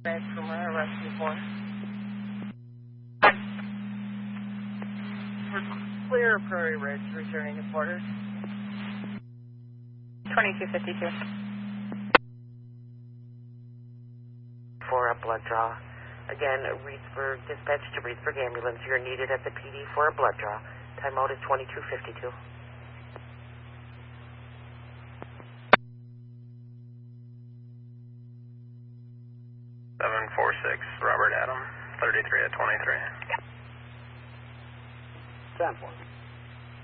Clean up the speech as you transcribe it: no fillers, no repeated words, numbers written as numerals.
Red from rescue 4. For clear Prairie Ridge, returning to quarters. 2252. For a blood draw. Again, Reedsburg, dispatch to Reedsburg ambulance. You're needed at the PD for a blood draw. Timeout is 2252. 746, Robert Adam, 33 at 23. 10-4.